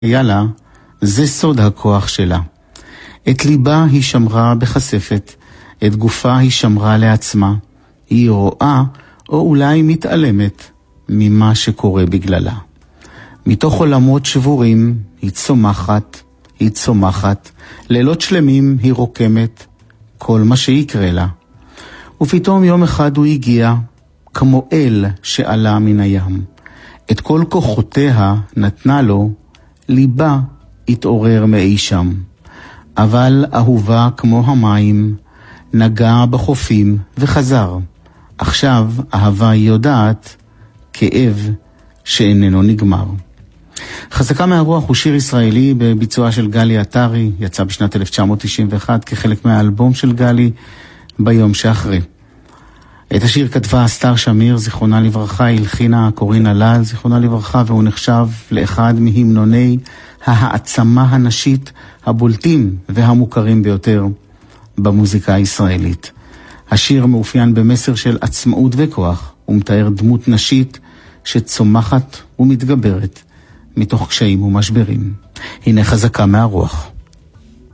יאללה, זה סוד הכוח שלה. את ליבה היא שמרה בחשפת, את גופה היא שמרה לעצמה. היא רואה או אולי מתעלמת ממה שקורה בגללה. מתוך עולמות שבורים היא צומחת, לילות שלמים היא רוקמת כל מה שיקרה לה. ופתאום יום אחד הוא הגיע כמו אל שעלה מן הים. את כל כוחותיה נתנה לו, ליבה התעורר מאי שם. אבל אהובה כמו המים, נגע בחופים וחזר. עכשיו אהבה היא יודעת, כאב שאיננו נגמר. חזקה מהרוח הוא שיר ישראלי בביצועה של גלי עטרי, יצא בשנת 1991 כחלק מהאלבום של גלי ביום שאחרי. את השיר כתבה אסתר שמיר, זיכרונה לברכה, הלחינה קורין הלל, זיכרונה לברכה, והוא נחשב לאחד מהמנוני העצמה הנשית הבולטים והמוכרים ביותר במוזיקה הישראלית. השיר מאופיין במסר של עצמאות וכוח, ומתאר דמות נשית שצומחת ומתגברת מתוך קשיים ומשברים. הנה חזקה מהרוח.